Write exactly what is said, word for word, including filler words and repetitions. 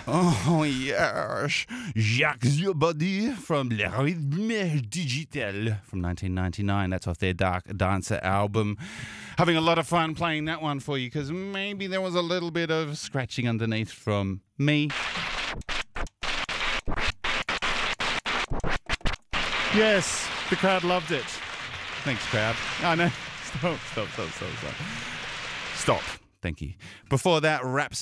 Oh, yes. Jacques Zubody from Le Rythme Digital from nineteen ninety-nine. That's off their Dark Dancer album. Having a lot of fun playing that one for you because maybe there was a little bit of scratching underneath from me. Yes, the crowd loved it. Thanks, crowd. Oh, no. Stop, stop, stop, stop, stop. Stop. Thank you. Before that, Rhapsody.